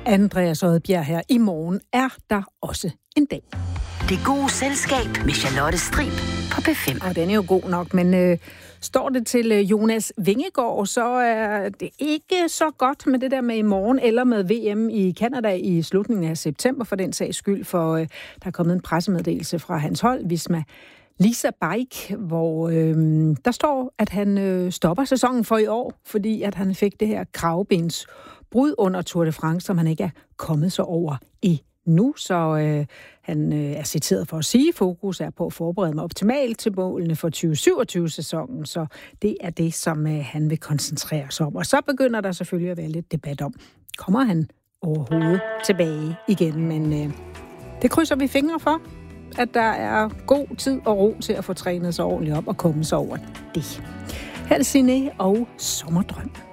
Andreas Odbjerg her. I morgen er der også en dag. Det gode selskab med Charlotte Strib på P5. Og den er jo god nok, men står det til Jonas Vingegaard, så er det ikke så godt med det der med i morgen, eller med VM i Canada i slutningen af september for den sags skyld, for der er kommet en pressemeddelelse fra hans hold, Visma Lease Bike, hvor der står, at han stopper sæsonen for i år, fordi at han fik det her kravbensbrud under Tour de France, som han ikke er kommet så over nu, så han er citeret for at sige, fokus er på at forberede mig optimalt til målene for 2027-sæsonen, så det er det, som han vil koncentrere sig om. Og så begynder der selvfølgelig at være lidt debat om, kommer han overhovedet tilbage igen, men det krydser vi fingre for, at der er god tid og ro til at få trænet sig ordentligt op og komme sig over det. Her er Signe og Sommerdrøm.